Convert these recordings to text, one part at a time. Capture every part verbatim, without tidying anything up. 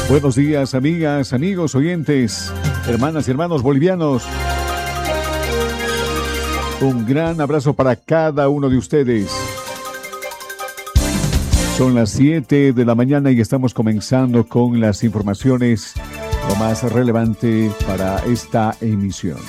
Buenos días, amigas, amigos, oyentes, hermanas y hermanos bolivianos. Un gran abrazo para cada uno de ustedes. Son las siete de la mañana y estamos comenzando con las informaciones, lo más relevante para esta emisión.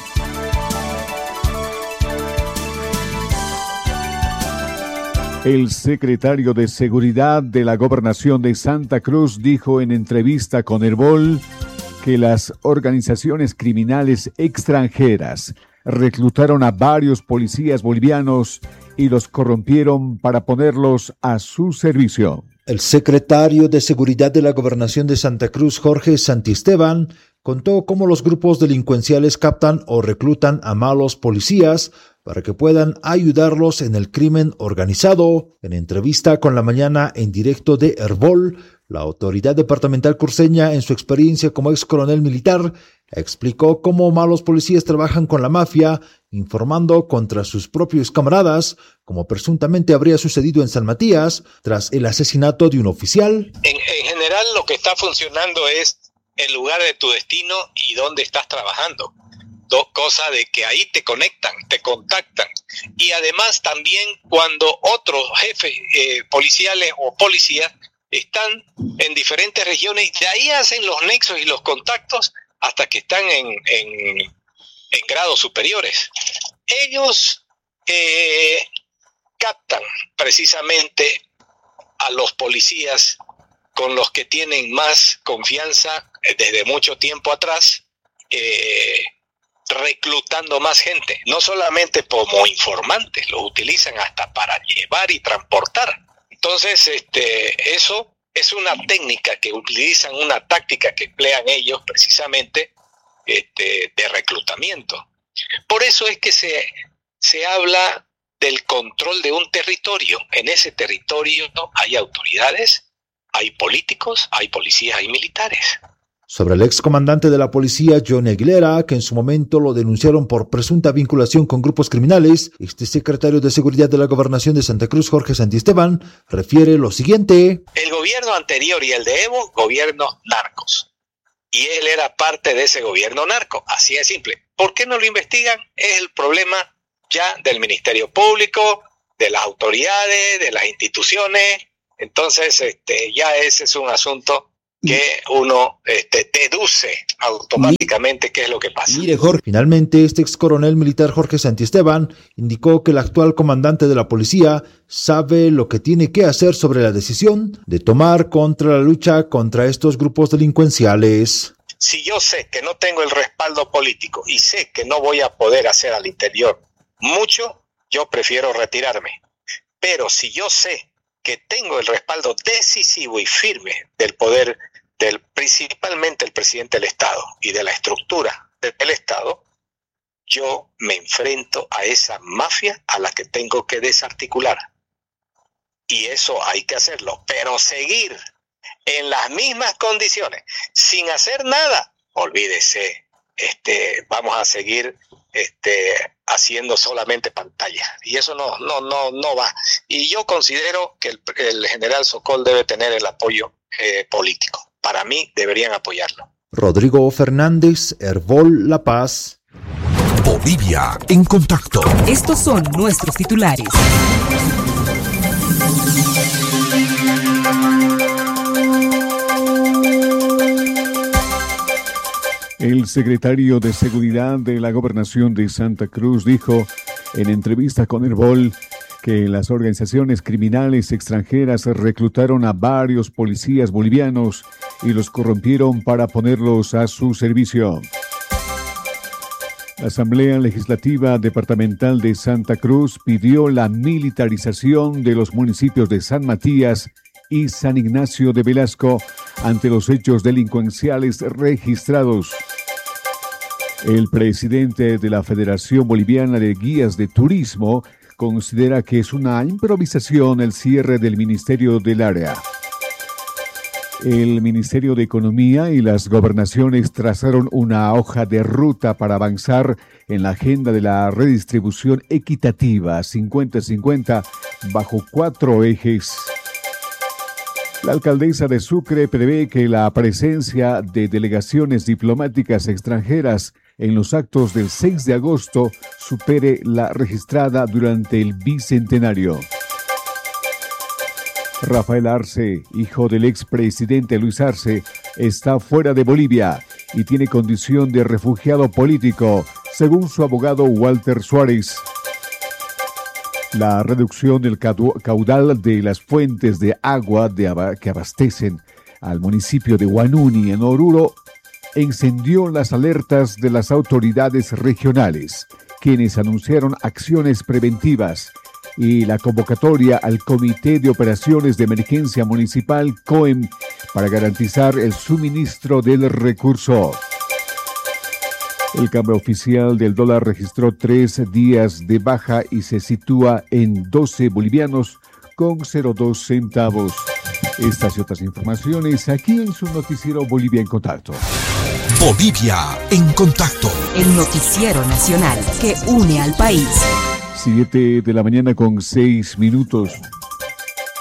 El secretario de Seguridad de la Gobernación de Santa Cruz dijo en entrevista con Herbol que las organizaciones criminales extranjeras reclutaron a varios policías bolivianos y los corrompieron para ponerlos a su servicio. El secretario de Seguridad de la Gobernación de Santa Cruz, Jorge Santisteban, contó cómo los grupos delincuenciales captan o reclutan a malos policías para que puedan ayudarlos en el crimen organizado. En entrevista con La Mañana en directo de Herbol, la autoridad departamental cruceña, en su experiencia como ex coronel militar, explicó cómo malos policías trabajan con la mafia, informando contra sus propios camaradas, como presuntamente habría sucedido en San Matías, tras el asesinato de un oficial. En, en general, lo que está funcionando es el lugar de tu destino y dónde estás trabajando. Dos cosas de que ahí te conectan, te contactan. Y además también cuando otros jefes eh, policiales o policías están en diferentes regiones, de ahí hacen los nexos y los contactos hasta que están en, en, en grados superiores. Ellos eh, captan precisamente a los policías con los que tienen más confianza desde mucho tiempo atrás, eh, reclutando más gente, no solamente como informantes, los utilizan hasta para llevar y transportar. Entonces, este, eso es una técnica que utilizan, una táctica que emplean ellos precisamente este, de reclutamiento. Por eso es que se, se habla del control de un territorio. En ese territorio hay autoridades, hay políticos, hay policías, hay militares. Sobre el excomandante de la policía, Johnny Aguilera, que en su momento lo denunciaron por presunta vinculación con grupos criminales, este secretario de Seguridad de la Gobernación de Santa Cruz, Jorge Santisteban, refiere lo siguiente. El gobierno anterior y el de Evo, gobiernos narcos. Y él era parte de ese gobierno narco, así de simple. ¿Por qué no lo investigan? Es el problema ya del Ministerio Público, de las autoridades, de las instituciones. Entonces, este, ya ese es un asunto que uno este, deduce automáticamente qué es lo que pasa. Mire, Jorge, finalmente este ex coronel militar Jorge Santisteban indicó que el actual comandante de la policía sabe lo que tiene que hacer sobre la decisión de tomar contra la lucha contra estos grupos delincuenciales. Si yo sé que no tengo el respaldo político y sé que no voy a poder hacer al interior mucho, yo prefiero retirarme. Pero si yo sé que tengo el respaldo decisivo y firme del poder, del principalmente el presidente del Estado y de la estructura del Estado, yo me enfrento a esa mafia a la que tengo que desarticular. Y eso hay que hacerlo, pero seguir en las mismas condiciones, sin hacer nada, olvídese, este, vamos a seguir este, haciendo solamente pantalla, y eso no, no, no, no va. Y yo considero que el, el general Sokol debe tener el apoyo eh, político. Para mí deberían apoyarlo. Rodrigo Fernández, Herbol, La Paz. Bolivia en contacto. Estos son nuestros titulares. El secretario de Seguridad de la Gobernación de Santa Cruz dijo en entrevista con Herbol que las organizaciones criminales extranjeras reclutaron a varios policías bolivianos y los corrompieron para ponerlos a su servicio. La Asamblea Legislativa Departamental de Santa Cruz pidió la militarización de los municipios de San Matías y San Ignacio de Velasco ante los hechos delincuenciales registrados. El presidente de la Federación Boliviana de Guías de Turismo considera que es una improvisación el cierre del Ministerio del Área. El Ministerio de Economía y las gobernaciones trazaron una hoja de ruta para avanzar en la agenda de la redistribución equitativa cincuenta cincuenta bajo cuatro ejes. La alcaldesa de Sucre prevé que la presencia de delegaciones diplomáticas extranjeras en los actos del seis de agosto supere la registrada durante el bicentenario. Rafael Arce, hijo del expresidente Luis Arce, está fuera de Bolivia y tiene condición de refugiado político, según su abogado Walter Suárez. La reducción del caudal de las fuentes de agua de ab- que abastecen al municipio de Huanuni, en Oruro, encendió las alertas de las autoridades regionales, quienes anunciaron acciones preventivas y la convocatoria al Comité de Operaciones de Emergencia Municipal, COEM, para garantizar el suministro del recurso. El cambio oficial del dólar registró tres días de baja y se sitúa en doce bolivianos con cero dos centavos. Estas y otras informaciones aquí en su noticiero Bolivia en Contacto. Bolivia en Contacto. El noticiero nacional que une al país. Siete de la mañana con seis minutos.